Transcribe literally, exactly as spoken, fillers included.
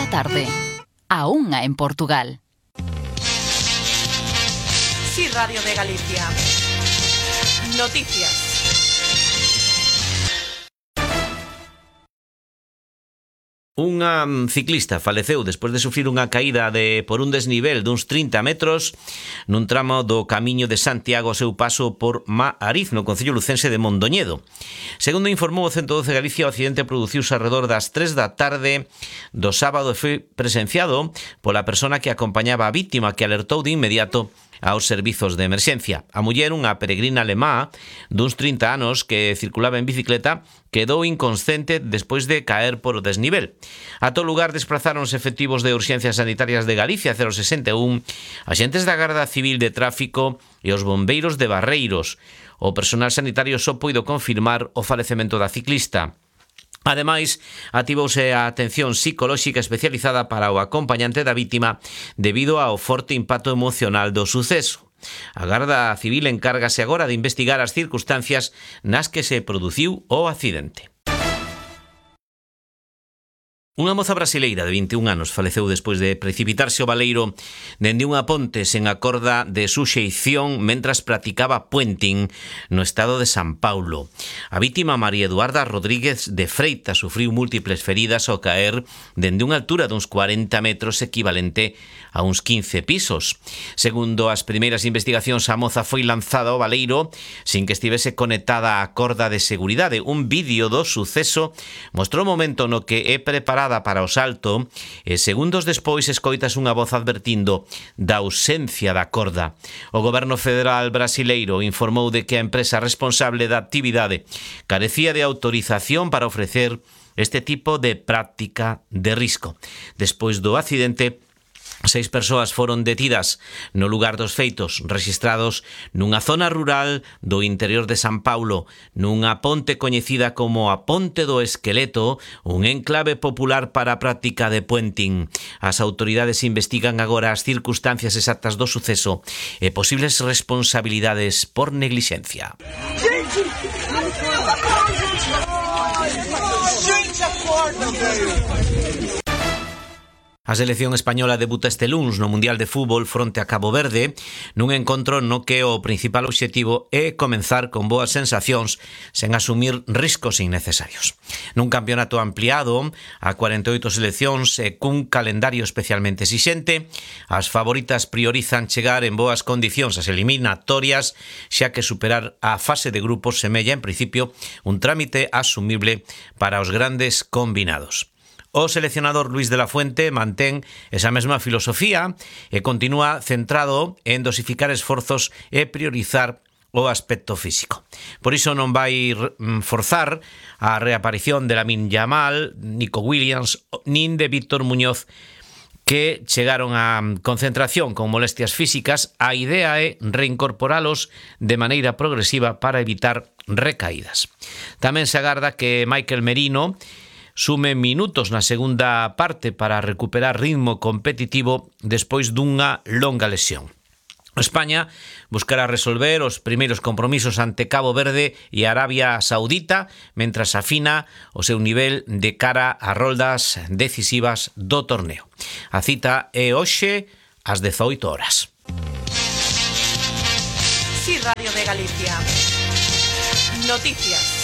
tarde. A unha en Portugal. Sí, Radio de Galicia. Noticias. Unha ciclista faleceu despois de sufrir unha caída de por un desnivel duns trinta metros nun tramo do Camiño de Santiago ao seu paso por Maariz, no concello lucense de Mondoñedo. Segundo informou o ciento doce Galicia, o accidente produciuse alrededor das tres da tarde do sábado e foi presenciado pola persona que acompañaba a vítima, que alertou de inmediato aos servizos de emerxencia. A muller, unha peregrina alemá duns trinta anos que circulaba en bicicleta, quedou inconsciente despois de caer por o desnivel. A todo lugar desplazaron os efectivos de urxencias sanitarias de Galicia cero sesenta e un, axentes da Garda Civil de Tráfico e os bombeiros de Barreiros. O personal sanitario só puido confirmar o falecemento da ciclista. Ademais, activouse a atención psicolóxica especializada para o acompañante da vítima debido ao forte impacto emocional do suceso. A Garda Civil encárgase agora de investigar as circunstancias nas que se produciu o accidente. Unha moza brasileira de vinte e un anos faleceu despois de precipitarse ao baleiro dende unha ponte sen a corda de suxeición mentras practicaba puenting no estado de San Paulo. A vítima, María Eduarda Rodríguez de Freitas, sufriu múltiples feridas ao caer dende unha altura duns cuarenta metros, equivalente a uns quince pisos. Segundo as primeiras investigacións, a moza foi lanzada ao baleiro sin que estivese conectada á corda de seguridade. Un vídeo do suceso mostrou o momento no que é preparada para o salto e segundos despois escoitas unha voz advertindo da ausencia da corda. O goberno federal brasileiro informou de que a empresa responsable da actividade carecía de autorización para ofrecer este tipo de práctica de risco. Despois do accidente, seis persoas foron detidas no lugar dos feitos, rexistrados nunha zona rural do interior de San Paulo, nunha ponte coñecida como a Ponte do Esqueleto, un enclave popular para a práctica de puenting. As autoridades investigan agora as circunstancias exactas do suceso e posibles responsabilidades por neglixencia. Gente, acorda! A selección española debuta este luns no Mundial de Fútbol fronte a Cabo Verde, nun encontro no que o principal obxectivo é comenzar con boas sensacións sen asumir riscos innecesarios. Nun campeonato ampliado a cuarenta e oito seleccións e cun calendario especialmente exixente, as favoritas priorizan chegar en boas condicións ás eliminatorias, xa que superar a fase de grupos semella en principio un trámite asumible para os grandes combinados. O seleccionador Luis de la Fuente mantén esa mesma filosofía e continúa centrado en dosificar esforzos e priorizar o aspecto físico. Por iso non vai forzar a reaparición de Lamine Yamal, Nico Williams nin de Víctor Muñoz, que chegaron á concentración con molestias físicas. A idea é reincorporalos de maneira progresiva para evitar recaídas. Tamén se agarda que Michael Merino sume minutos na segunda parte para recuperar ritmo competitivo despois dunha longa lesión. España buscará resolver os primeiros compromisos ante Cabo Verde e Arabia Saudita mentras afina o seu nivel de cara a roldas decisivas do torneo. A cita é hoxe ás dezoito horas. Sí, Radio de Galicia. Noticias.